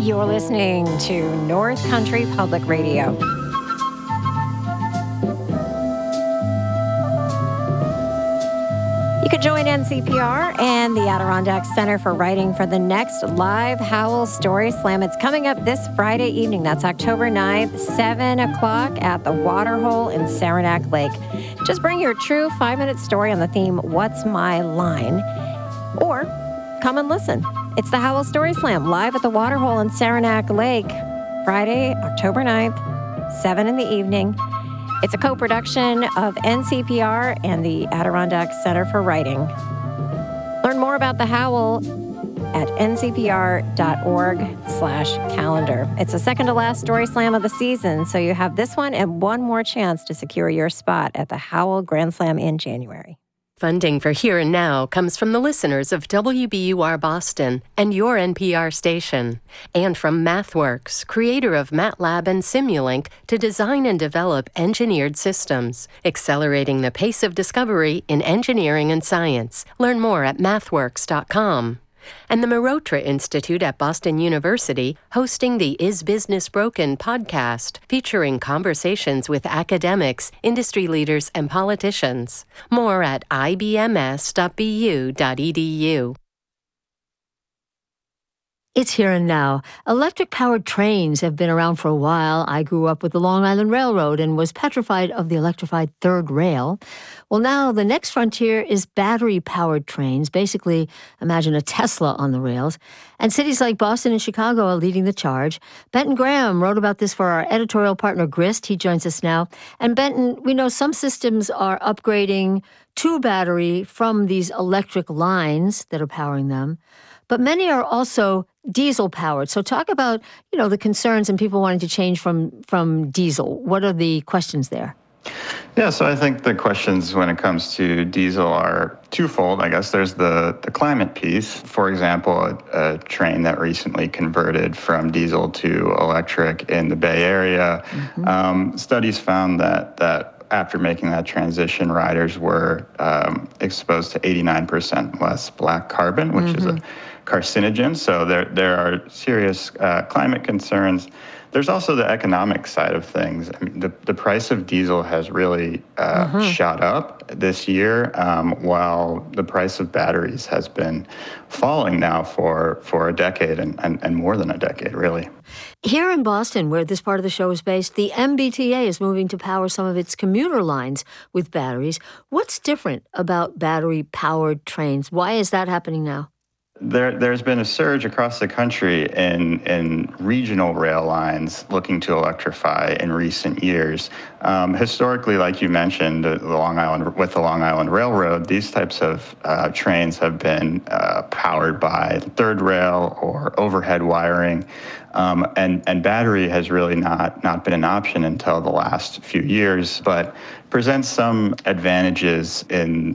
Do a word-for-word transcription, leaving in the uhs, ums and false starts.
You're listening to North Country Public Radio. You can join N C P R and the Adirondack Center for Writing for the next live Howl Story Slam. It's coming up this Friday evening. That's October ninth, seven o'clock at the Waterhole in Saranac Lake. Just bring your true five-minute story on the theme, What's My Line? Or come and listen. It's the Howl Story Slam live at the Waterhole in Saranac Lake, Friday, October ninth, seven in the evening. It's a co-production of N C P R and the Adirondack Center for Writing. Learn more about the Howl at n c p r dot org slash calendar. It's the second to last Story Slam of the season, so you have this one and one more chance to secure your spot at the Howl Grand Slam in January. Funding for Here and Now comes from the listeners of W B U R Boston and your N P R station, and from MathWorks, creator of MATLAB and Simulink, to design and develop engineered systems, accelerating the pace of discovery in engineering and science. Learn more at mathworks dot com. And the Marotra Institute at Boston University, hosting the Is Business Broken podcast, featuring conversations with academics, industry leaders, and politicians. More at i b m s dot b u dot e d u. It's Here and Now. Electric-powered trains have been around for a while. I grew up with the Long Island Railroad and was petrified of the electrified third rail. Well, now the next frontier is battery-powered trains. Basically, imagine a Tesla on the rails. And cities like Boston and Chicago are leading the charge. Benton Graham wrote about this for our editorial partner, Grist. He joins us now. And Benton, we know some systems are upgrading to battery from these electric lines that are powering them, but many are also diesel-powered. So talk about, you know, the concerns and people wanting to change from, from diesel. What are the questions there? Yeah, so I think the questions when it comes to diesel are twofold, I guess. There's the, the climate piece. For example, a, a train that recently converted from diesel to electric in the Bay Area. Mm-hmm. Um, studies found that that after making that transition, riders were um, exposed to eighty-nine percent less black carbon, which mm-hmm. is a carcinogen. So there there are serious uh, climate concerns. There's also the economic side of things. I mean, the, the price of diesel has really uh, mm-hmm. shot up this year, um, while the price of batteries has been falling now for, for a decade and, and, and more than a decade, really. Here in Boston, where this part of the show is based, the M B T A is moving to power some of its commuter lines with batteries. What's different about battery-powered trains? Why is that happening now? There, there's been a surge across the country in, in regional rail lines looking to electrify in recent years. Um, historically, like you mentioned, the Long Island with the Long Island Railroad, these types of uh, trains have been uh, powered by third rail or overhead wiring. Um, and, and battery has really not, not been an option until the last few years, but presents some advantages in